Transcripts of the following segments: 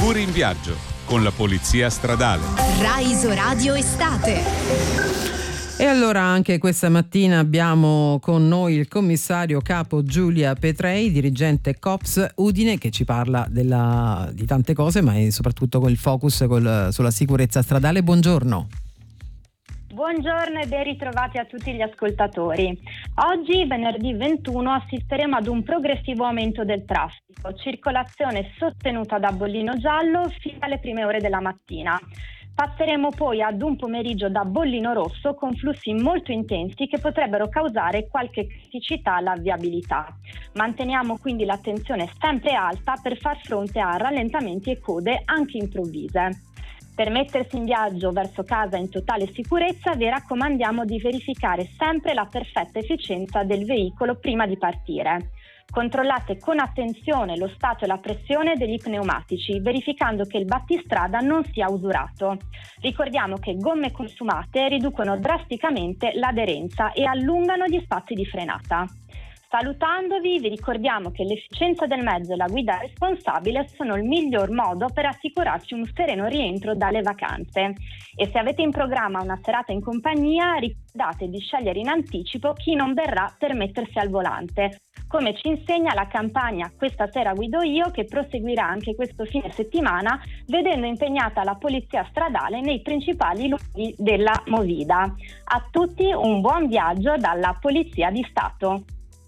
Sicuri in viaggio con la Polizia Stradale. Rai Isoradio Estate. E allora anche questa mattina abbiamo con noi il commissario capo Giulia Petrei, dirigente COPS Udine, che ci parla di tante cose, ma soprattutto con il focus sulla sicurezza stradale. Buongiorno. Buongiorno e ben ritrovati a tutti gli ascoltatori. Oggi, venerdì 21, assisteremo ad un progressivo aumento del traffico, circolazione sostenuta da bollino giallo fino alle prime ore della mattina. Passeremo poi ad un pomeriggio da bollino rosso con flussi molto intensi che potrebbero causare qualche criticità alla viabilità. Manteniamo quindi l'attenzione sempre alta per far fronte a rallentamenti e code anche improvvise. Per mettersi in viaggio verso casa in totale sicurezza vi raccomandiamo di verificare sempre la perfetta efficienza del veicolo prima di partire. Controllate con attenzione lo stato e la pressione degli pneumatici, verificando che il battistrada non sia usurato. Ricordiamo che gomme consumate riducono drasticamente l'aderenza e allungano gli spazi di frenata. Salutandovi, vi ricordiamo che l'efficienza del mezzo e la guida responsabile sono il miglior modo per assicurarci un sereno rientro dalle vacanze. E se avete in programma una serata in compagnia, ricordate di scegliere in anticipo chi non verrà per mettersi al volante, come ci insegna la campagna Questa sera guido io, che proseguirà anche questo fine settimana, vedendo impegnata la polizia stradale nei principali luoghi della Movida. A tutti un buon viaggio dalla Polizia di Stato.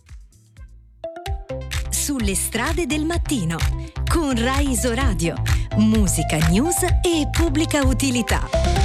Sulle strade del mattino con Rai Isoradio, musica, news e pubblica utilità.